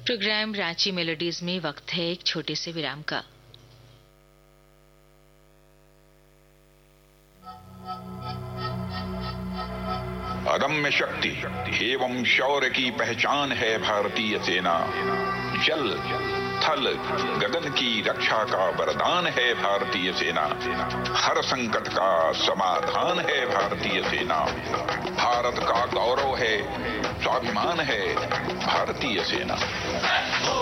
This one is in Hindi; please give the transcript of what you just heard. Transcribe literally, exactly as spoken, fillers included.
प्रोग्राम रांची मेलोडीज में वक्त है एक छोटे से विराम का। अदम्य शक्ति एवं शौर्य की पहचान है भारतीय सेना। जल थल गगन की रक्षा का वरदान है भारतीय सेना। हर संकट का समाधान है भारतीय सेना। भारत का गौरव है, स्वाभिमान है भारतीय सेना।